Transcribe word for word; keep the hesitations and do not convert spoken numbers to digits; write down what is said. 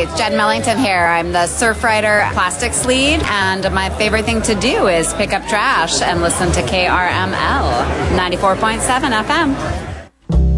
it's Jen Mellington here. I'm the Surfrider Plastics lead, and my favorite thing to do is pick up trash and listen to K R M L ninety-four point seven F M.